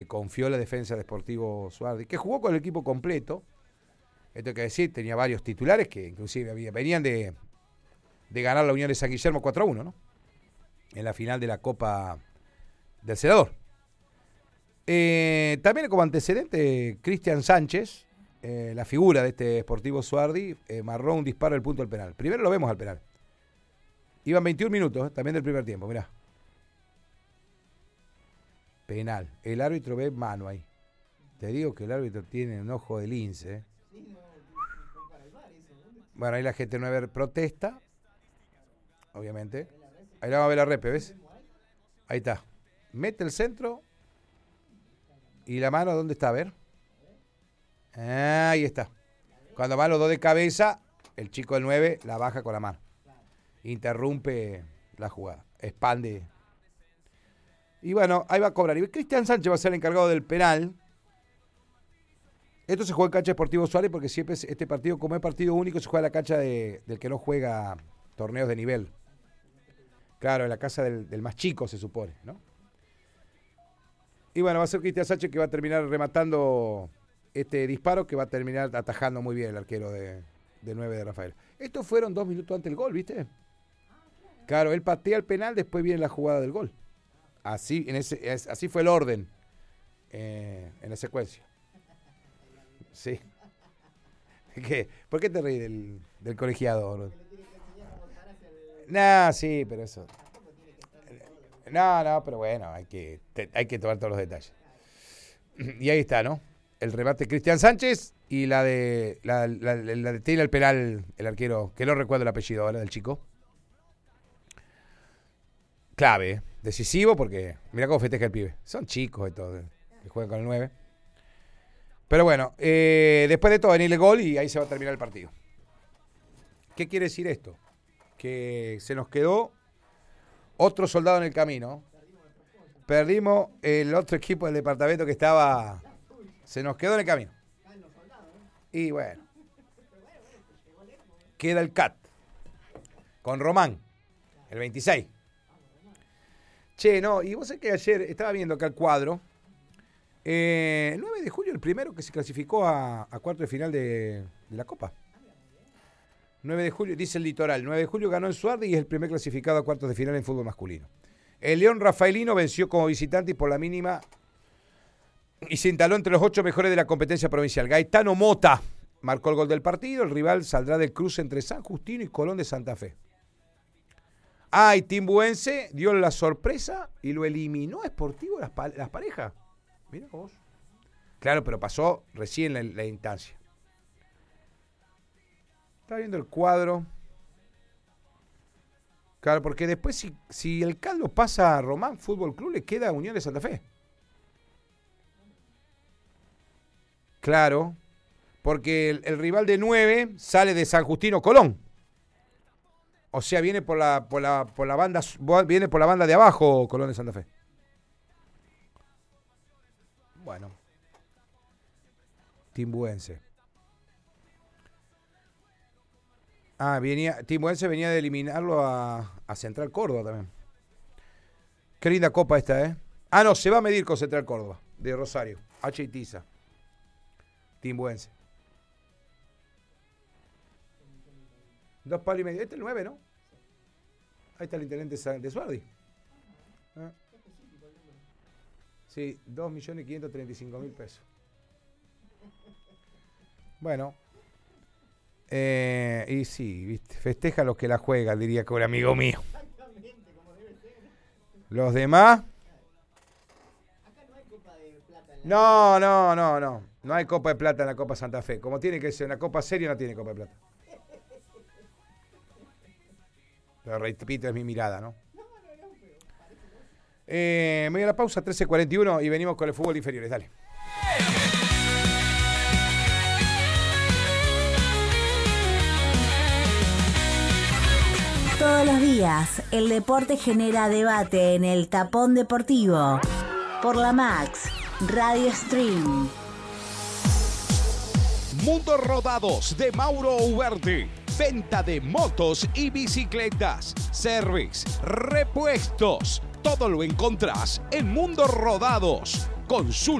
confió la defensa de Sportivo Suardi, que jugó con el equipo completo. Esto hay que decir, tenía varios titulares que inclusive venían de ganar la Unión de San Guillermo 4-1, ¿no? En la final de la Copa del Senador. También como antecedente, Cristian Sánchez, la figura de este Sportivo Suardi, marró un disparo del punto del penal. Primero lo vemos al penal. Iban 21 minutos, también del primer tiempo, mirá. Penal. El árbitro ve mano ahí. Te digo que el árbitro tiene un ojo de lince. Bueno, ahí la gente 9 protesta. Obviamente. Ahí la va a ver la repe, ¿ves? Ahí está. Mete el centro. ¿Y la mano dónde está? A ver. Ahí está. Cuando van los dos de cabeza, el chico del 9 la baja con la mano. Interrumpe la jugada. Expande. Y bueno, ahí va a cobrar. Y Cristian Sánchez va a ser el encargado del penal. Esto se juega en cancha de Sportivo Suárez porque siempre este partido, como es partido único, se juega en la cancha del que no juega torneos de nivel. Claro, en la casa del más chico, se supone, ¿no? Y bueno, va a ser Cristian Sánchez que va a terminar rematando este disparo, que va a terminar atajando muy bien el arquero de 9 de Rafael. Estos fueron 2 minutos antes del gol, ¿viste? Claro, él patea el penal, después viene la jugada del gol. Así fue el orden en la secuencia. Sí. ¿Qué? ¿Por qué te reís del colegiado? No, sí, pero eso. No, pero bueno, hay que tomar todos los detalles. Y ahí está, ¿no? El remate de Cristian Sánchez y la de tira el penal, el arquero, que no recuerdo el apellido ahora del chico. Clave, decisivo, porque mira cómo festeja el pibe. Son chicos y todo, que juegan con el 9. Pero bueno, después de todo venir el gol y ahí se va a terminar el partido. ¿Qué quiere decir esto? Que se nos quedó otro soldado en el camino. Perdimos el otro equipo del departamento que estaba... Se nos quedó en el camino. Y bueno. Queda el CAT. Con Román. El 26. Che, no, y vos sabés que ayer estaba viendo acá el cuadro. 9 de julio, el primero que se clasificó a cuarto de final de la Copa. 9 de julio, dice el Litoral. 9 de julio ganó en Suardi y es el primer clasificado a cuartos de final en fútbol masculino. El León Rafaelino venció como visitante y por la mínima y se instaló entre los 8 mejores de la competencia provincial. Gaetano Mota marcó el gol del partido. El rival saldrá del cruce entre San Justino y Colón de Santa Fe. Y Timbuense dio la sorpresa y lo eliminó a Sportivo las parejas. Mira vos. Claro, pero pasó recién la instancia. Estaba viendo el cuadro. Claro, porque después si el Caldo pasa a Román Fútbol Club, le queda Unión de Santa Fe. Claro, porque el rival de 9 sale de San Justino Colón. O sea, viene por la banda de abajo Colón de Santa Fe. Bueno. Timbuense. Timbuense venía de eliminarlo a Central Córdoba también. Qué linda copa esta, ¿eh? No, se va a medir con Central Córdoba, de Rosario. H y Tiza. Timbuense. 2 palos y medio. Este es el 9, ¿no? Ahí está el intendente de Suardi. Sí, 2.535.000 pesos. Bueno. Y sí, ¿viste? Festeja los que la juegan, diría que un amigo mío. Exactamente, como debe ser. Los demás. Acá no hay copa de plata. No. No hay copa de plata en la Copa Santa Fe. Como tiene que ser una copa seria, no tiene copa de plata. Pero repito, es mi mirada, ¿no? Me voy a la pausa, 13:41, y venimos con el fútbol inferiores. Dale. Todos los días, el deporte genera debate en el Tapón Deportivo. Por la Max, Radio Stream. Mundo Rodados de Mauro Uberti. Venta de motos y bicicletas. Service, repuestos. Todo lo encontrás en Mundo Rodados. Consulta